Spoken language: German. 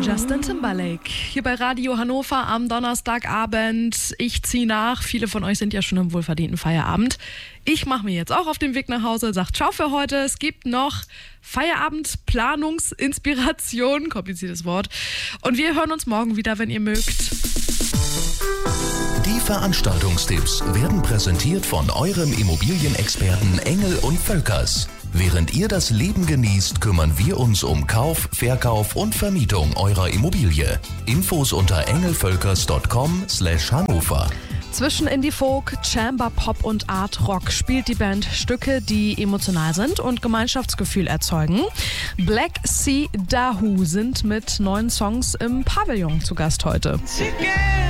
Justin Timberlake hier bei Radio Hannover am Donnerstagabend. Ich ziehe nach. Viele von euch sind ja schon im wohlverdienten Feierabend. Ich mache mir jetzt auch auf den Weg nach Hause, sagt ciao für heute. Es gibt noch Feierabendplanungsinspiration, kompliziertes Wort. Und wir hören uns morgen wieder, wenn ihr mögt. Die Veranstaltungstipps werden präsentiert von eurem Immobilienexperten Engel und Völkers. Während ihr das Leben genießt, kümmern wir uns um Kauf, Verkauf und Vermietung eurer Immobilie. Infos unter engelvölkers.com/Hannover. Zwischen Indie Folk, Chamber Pop und Art Rock spielt die Band Stücke, die emotional sind und Gemeinschaftsgefühl erzeugen. Black Sea Dahoo sind mit neuen Songs im Pavillon zu Gast heute.